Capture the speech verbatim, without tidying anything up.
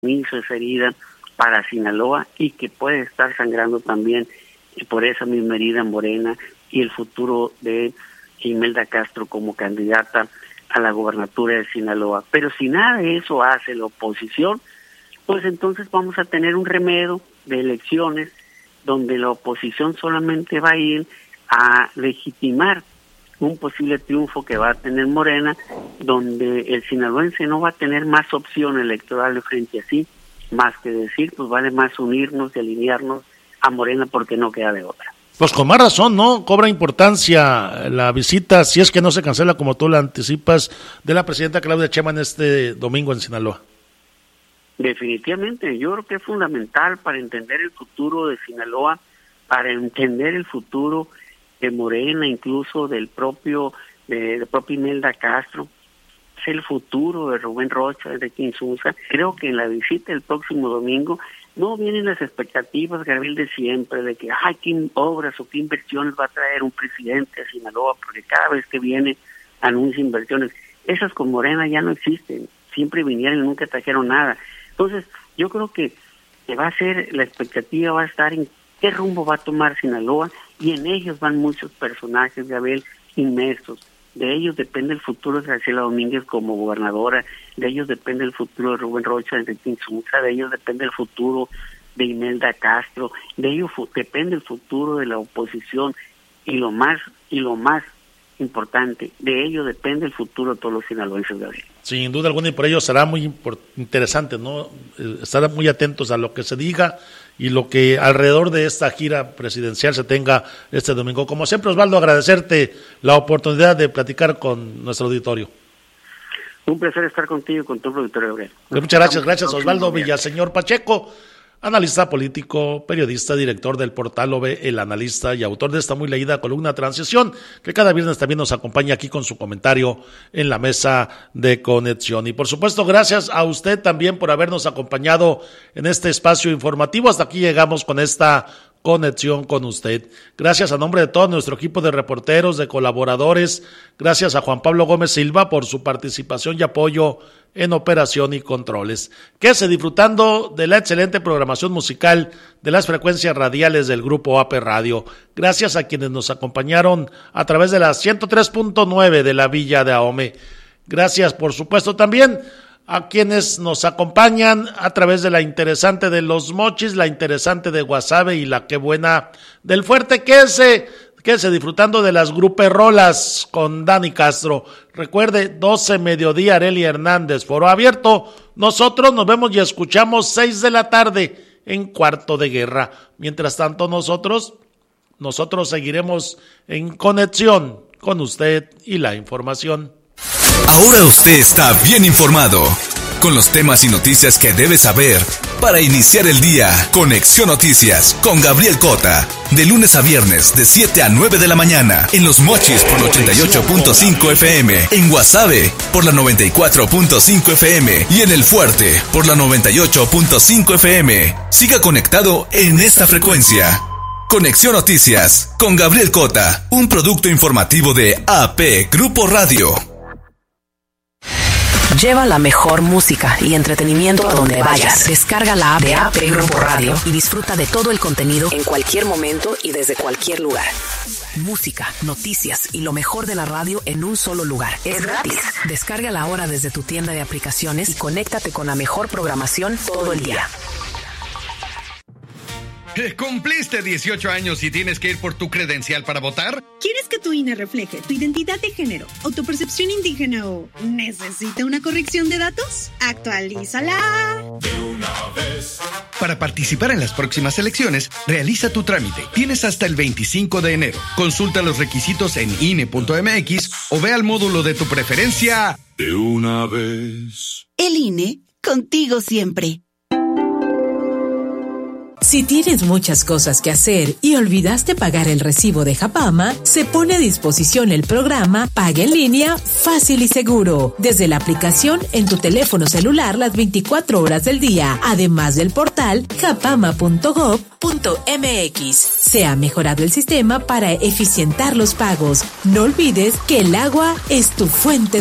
hizo esa herida para Sinaloa y que puede estar sangrando también por esa misma herida en Morena y el futuro de Imelda Castro como candidata a la gobernatura de Sinaloa. Pero si nada de eso hace la oposición, pues entonces vamos a tener un remedio de elecciones donde la oposición solamente va a ir a legitimar un posible triunfo que va a tener Morena, donde el sinaloense no va a tener más opción electoral frente a sí, más que decir, pues vale más unirnos y alinearnos a Morena porque no queda de otra. Pues con más razón, ¿no? Cobra importancia la visita, si es que no se cancela como tú la anticipas, de la presidenta Claudia Sheinbaum este domingo en Sinaloa. Definitivamente, yo creo que es fundamental para entender el futuro de Sinaloa, para entender el futuro de Morena, incluso del propio, de, de propia Imelda Castro, es el futuro de Rubén Rocha, de Kinshasa. Creo que en la visita el próximo domingo no vienen las expectativas, Gabriel, de siempre, de que, ay, qué obras o qué inversiones va a traer un presidente a Sinaloa, porque cada vez que viene anuncia inversiones. Esas con Morena ya no existen, siempre vinieron y nunca trajeron nada. Entonces, yo creo que, que va a ser, la expectativa va a estar en qué rumbo va a tomar Sinaloa, y en ellos van muchos personajes, Gabriel, inmersos. De ellos depende el futuro de Graciela Domínguez como gobernadora, de ellos depende el futuro de Rubén Rocha, de Kinshasa, de ellos depende el futuro de Imelda Castro, de ellos fu- depende el futuro de la oposición, y lo más, y lo más importante, de ello depende el futuro de todos los sinaloenses, Gabriel. Sin duda alguna, y por ello será muy import- interesante, ¿no? Eh, estar muy atentos a lo que se diga y lo que alrededor de esta gira presidencial se tenga este domingo. Como siempre, Osvaldo, agradecerte la oportunidad de platicar con nuestro auditorio. Un placer estar contigo y con todo el auditorio, Gabriel. Pues muchas gracias, gracias Osvaldo Villaseñor Pacheco, analista político, periodista, director del portal O V, El Analista y autor de esta muy leída columna Transición, que cada viernes también nos acompaña aquí con su comentario en la mesa de conexión. Y por supuesto, gracias a usted también por habernos acompañado en este espacio informativo. Hasta aquí llegamos con esta conexión con usted. Gracias a nombre de todo nuestro equipo de reporteros, de colaboradores, gracias a Juan Pablo Gómez Silva por su participación y apoyo en operación y controles. Quédese disfrutando de la excelente programación musical de las frecuencias radiales del Grupo A P Radio. Gracias a quienes nos acompañaron a través de la ciento tres punto nueve de la Villa de Ahome. Gracias, por supuesto, también a quienes nos acompañan a través de la interesante de Los Mochis, la interesante de Guasave y la que buena del Fuerte. Quédese, quédese disfrutando de las gruperrolas con Dani Castro. Recuerde, doce mediodía, Arely Hernández, foro abierto. Nosotros nos vemos y escuchamos seis de la tarde en Cuarto de Guerra. Mientras tanto, nosotros, nosotros seguiremos en conexión con usted y la información. Ahora usted está bien informado con los temas y noticias que debe saber para iniciar el día. Conexión Noticias con Gabriel Cota, de lunes a viernes de siete a nueve de la mañana en Los Mochis por ochenta y ocho punto cinco F M, en Guasave por la noventa y cuatro punto cinco F M y en El Fuerte por la noventa y ocho punto cinco F M. Siga conectado en esta frecuencia. Conexión Noticias con Gabriel Cota, un producto informativo de A P Grupo Radio. Lleva la mejor música y entretenimiento a donde vayas. Descarga la app de A P Grupo Radio y disfruta de todo el contenido en cualquier momento y desde cualquier lugar. Música, noticias y lo mejor de la radio en un solo lugar. Es gratis. Descárgala ahora desde tu tienda de aplicaciones y conéctate con la mejor programación todo el día. ¿Cumpliste dieciocho años y tienes que ir por tu credencial para votar? ¿Quieres que tu I N E refleje tu identidad de género o tu percepción indígena o necesita una corrección de datos? ¡Actualízala! De una vez. Para participar en las próximas elecciones, realiza tu trámite. Tienes hasta el veinticinco de enero. Consulta los requisitos en I N E punto M X o ve al módulo de tu preferencia. De una vez. El I N E, contigo siempre. Si tienes muchas cosas que hacer y olvidaste pagar el recibo de Japama, se pone a disposición el programa Paga en Línea Fácil y Seguro, desde la aplicación en tu teléfono celular las veinticuatro horas del día, además del portal japama punto gob punto M X. Se ha mejorado el sistema para eficientar los pagos. No olvides que el agua es tu fuente de